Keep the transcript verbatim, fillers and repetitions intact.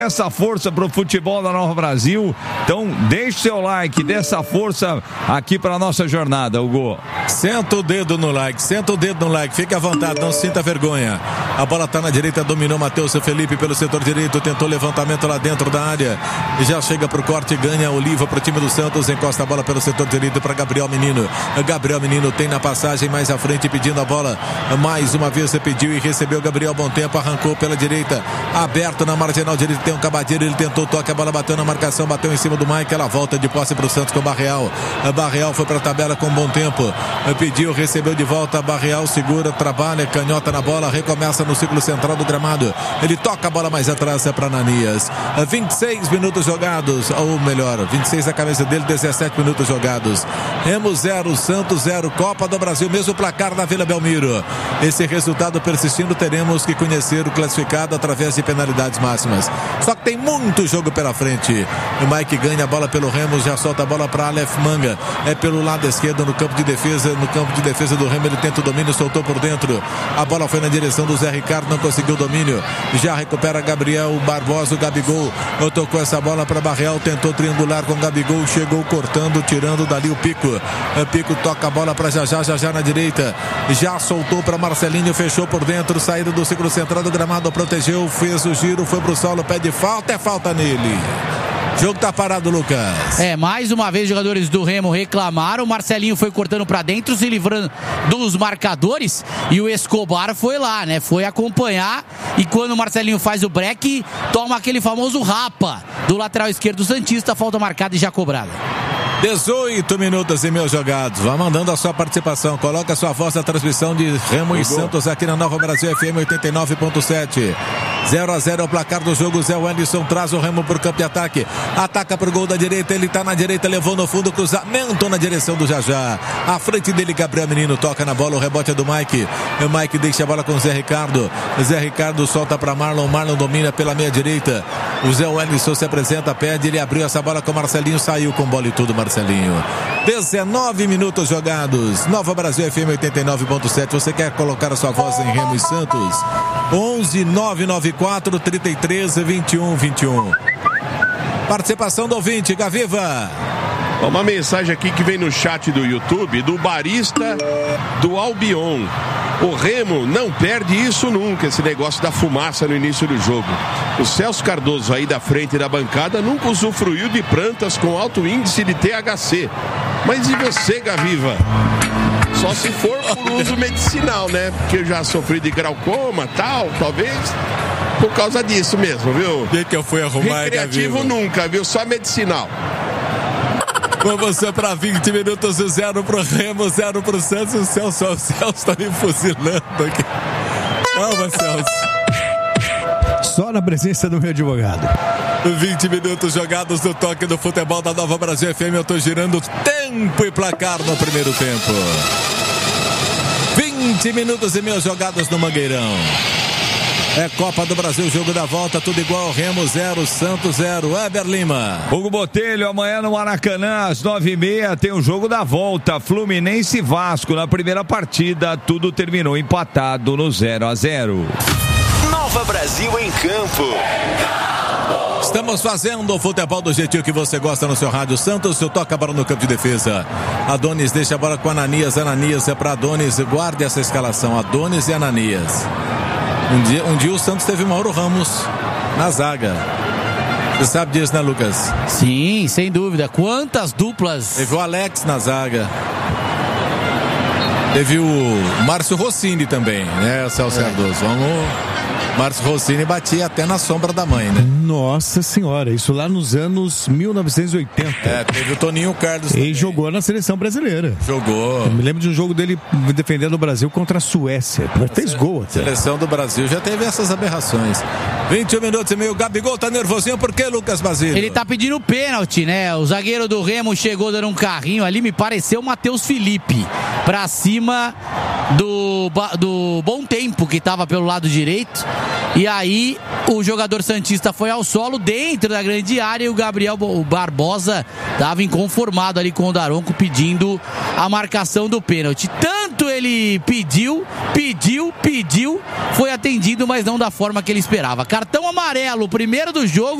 essa força pro futebol da Nova Brasil. Então deixe seu like, dê essa força aqui pra nossa jornada, Hugo. Senta o dedo no like, senta o dedo no like, fique à vontade, não sinta vergonha. A bola tá na direita, dominou Matheus Felipe pelo setor direito, tentou levantamento lá dentro da área e já chega pro corte, ganha Oliva pro time do Santos, encosta a bola pelo setor direito para Gabriel Menino. Gabriel Menino tem na passagem mais à frente pedindo a bola, mais uma vez pediu e recebeu. Gabriel Bom Tempo arrancou pela direita, aberto na marginal direita, tem um Cabadeiro, ele tentou toque, a bola bateu na marcação, bateu em cima do Mike, ela volta de posse pro Santos com Barreal. Barreal foi pra tabela com Bom Tempo, pediu, recebeu de volta, Barreal segura, trabalha, canhota na bola, recomeça no círculo central do gramado, ele toca a bola mais atrás, é pra Ananias. vinte e seis minutos jogados, ou melhor, vinte e seis a cabeça dele, dezessete minutos jogados. Remo zero, Santos zero, Copa do Brasil, mesmo placar da Vila Belmiro. Esse resultado persistindo, teremos que conhecer o classificado através de penalidades máximas. Só que tem muito jogo pela frente. O Mike ganha a bola pelo Remo, já solta a bola para Aleph Manga. É pelo lado esquerdo no campo de defesa. No campo de defesa do Remo, ele tenta o domínio, soltou por dentro. A bola foi na direção do Zé Ricardo, não conseguiu o domínio. Já recupera Gabriel Barbosa, o Gabigol. Tocou essa bola para Barreal, tentou triangular com o Gabigol, chegou cortando, tirando dali o Pico. O Pico toca a bola para Jajá, Jajá na direita. Já soltou para Marcelinho, fechou por dentro, saída do círculo central do gramado, protegeu, fez o giro, foi pro solo, pede falta, é falta nele. O jogo tá parado, Lucas. É, mais uma vez os jogadores do Remo reclamaram, o Marcelinho foi cortando pra dentro, se livrando dos marcadores, e o Escobar foi lá, né, foi acompanhar, e quando o Marcelinho faz o break, toma aquele famoso rapa do lateral esquerdo santista, falta marcada e já cobrada. dezoito minutos e meio jogados. Vá mandando a sua participação. Coloca a sua voz na transmissão de Remo e Santos aqui na Nova Brasil F M oitenta e nove ponto sete. zero a zero é o placar do jogo. Zé Wellington traz o Remo pro campo de ataque. Ataca pro gol da direita. Ele tá na direita, levou no fundo, cruzamento na direção do Jajá. À frente dele, Gabriel Menino toca na bola. O rebote é do Mike. O Mike deixa a bola com o Zé Ricardo. Zé Ricardo solta pra Marlon. Marlon domina pela meia direita. O Zé Wellington se apresenta, pede. Ele abriu essa bola com o Marcelinho. Saiu com bola e tudo, Marcelinho. dezenove minutos jogados. Nova Brasil F M oitenta e nove ponto sete. Você quer colocar a sua voz em Remo e Santos? onze nove nove quatro, trinta e três, vinte e um, vinte e um. Participação do ouvinte, Gaviva. Uma mensagem aqui que vem no chat do YouTube do barista do Albion. O Remo não perde isso nunca, esse negócio da fumaça no início do jogo. O Celso Cardoso aí da frente da bancada nunca usufruiu de plantas com alto índice de T H C. Mas e você, Gaviva? Só se for por uso medicinal, né? Porque eu já sofri de glaucoma, tal, talvez por causa disso mesmo, viu? O que que eu fui arrumar, recreativo Gaviva? Nunca, viu? Só medicinal. Com você para vinte minutos, zero pro Remo, zero pro Santos. O Celso, o Celso tá me fuzilando aqui. Calma, Celso. Só na presença do meu advogado. vinte minutos jogados no toque do futebol da Nova Brasil F M. Eu tô girando tempo e placar no primeiro tempo. vinte minutos e meio jogados no Mangueirão. É Copa do Brasil, jogo da volta, tudo igual. Remo zero, Santos zero. Weber Lima. Hugo Botelho, amanhã no Maracanã, às nove e meia, tem o jogo da volta. Fluminense e Vasco. Na primeira partida, tudo terminou empatado no zero a zero. Nova Brasil em campo. Estamos fazendo o futebol do jeitinho que você gosta no seu rádio. Santos, seu toca a bola no campo de defesa. Adonis deixa a bola com Ananias. Ananias é para Adonis. Guarde essa escalação. Adonis e Ananias. Um dia, um dia o Santos teve Mauro Ramos na zaga. Você sabe disso, né, Lucas? Sim, sem dúvida. Quantas duplas. Teve o Alex na zaga. Teve o Márcio Rossini também, né, Celso é. Cardoso? Vamos... Márcio Rossini batia até na sombra da mãe, né? Nossa senhora, isso lá nos anos mil novecentos e oitenta. É, teve o Toninho Carlos também. E jogou na seleção brasileira. Jogou. Eu me lembro de um jogo dele defendendo o Brasil contra a Suécia. Fez gol até. A seleção do Brasil já teve essas aberrações. vinte e um minutos e meio. Gabigol tá nervosinho, por que, Lucas Basílio? Ele tá pedindo pênalti, né? O zagueiro do Remo chegou dando um carrinho ali, me pareceu o Matheus Felipe. Pra cima do, do Bom Tempo, que tava pelo lado direito. E aí o jogador santista foi ao solo dentro da grande área e o Gabriel o Barbosa estava inconformado ali com o Daronco pedindo a marcação do pênalti. Tanto ele pediu, pediu, pediu, foi atendido, mas não da forma que ele esperava. Cartão amarelo, primeiro do jogo.